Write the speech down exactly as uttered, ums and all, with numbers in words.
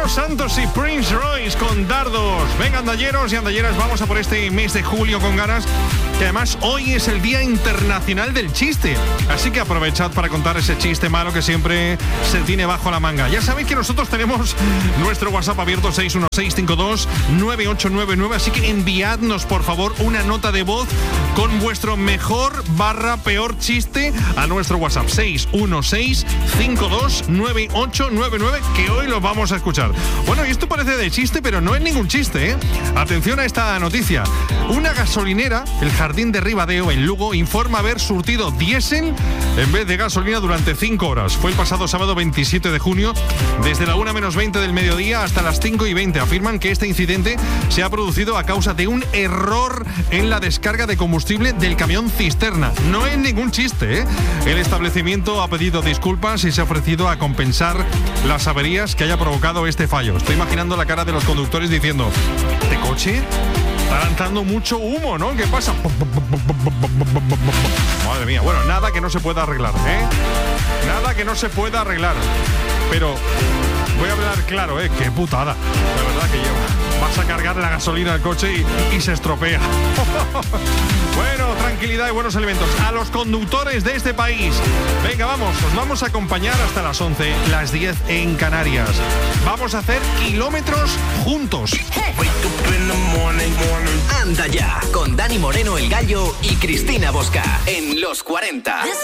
Los Santos y Prince Royce con Dardos. Venga, andalleros y andalleras, vamos a por este mes de julio con ganas, que además hoy es el Día Internacional del Chiste. Así que aprovechad para contar ese chiste malo que siempre se tiene bajo la manga. Ya sabéis que nosotros tenemos nuestro WhatsApp abierto seis uno seis cinco dos nueve ocho nueve nueve, así que enviadnos por favor una nota de voz con vuestro mejor barra peor chiste a nuestro WhatsApp seis uno seis cinco dos nueve ocho nueve nueve, que hoy lo vamos a escuchar. Bueno, y esto parece de chiste, pero no es ningún chiste, ¿eh? Atención a esta noticia. Una gasolinera, el Jardín de Ribadeo, en Lugo, informa haber surtido diésel en vez de gasolina durante cinco horas. Fue el pasado sábado veintisiete de junio, desde la una menos veinte del mediodía hasta las cinco y veinte. Afirman que este incidente se ha producido a causa de un error en la descarga de combustible del camión cisterna. No es ningún chiste, ¿eh? El establecimiento ha pedido disculpas y se ha ofrecido a compensar las averías que haya provocado este fallo. Estoy imaginando la cara de los conductores diciendo: ¿este coche está lanzando mucho humo, no? ¿Qué pasa? Madre mía. Bueno, nada que no se pueda arreglar, ¿eh? Nada que no se pueda arreglar. Pero voy a hablar claro, ¿eh? Qué putada. La verdad que lleva. Vas a cargar la gasolina al coche y, y se estropea. Bueno, tranquilidad y buenos alimentos a los conductores de este país. Venga, vamos, os vamos a acompañar hasta las once, las diez en Canarias. Vamos a hacer kilómetros juntos. Anda ya, con Dani Moreno, el Gallo, y Cristina Bosca en Los cuarenta.